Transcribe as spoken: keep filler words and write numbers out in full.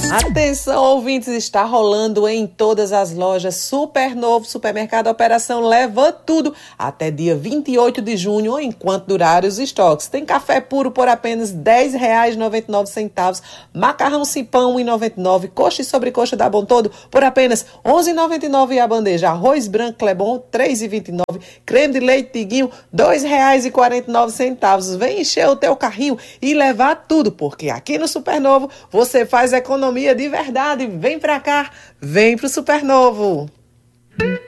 Atenção, ouvintes, está rolando em todas as lojas Super Novo Supermercado Operação Leva Tudo até dia vinte e oito de junho, ou enquanto durarem os estoques. Tem café puro por apenas dez reais e noventa e nove centavos, macarrão cipão um real e noventa e nove centavos, coxa e sobrecoxa da Bom Todo por apenas onze reais e noventa e nove centavos e a bandeja arroz branco Clebon três reais e vinte e nove centavos, creme de leite Tiguinho dois reais e quarenta e nove centavos. Vem encher o teu carrinho e levar tudo, porque aqui no Super Novo você faz economia de verdade. Vem pra cá, vem pro Super Novo.